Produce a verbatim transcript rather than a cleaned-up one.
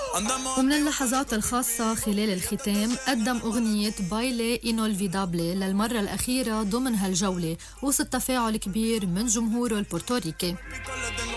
ومن اللحظات الخاصة خلال الختام قدم أغنية بايلي إنولفيدابلي للمرة الأخيرة ضمن هالجولة وسط تفاعل كبير من جمهوره البورتوريكي.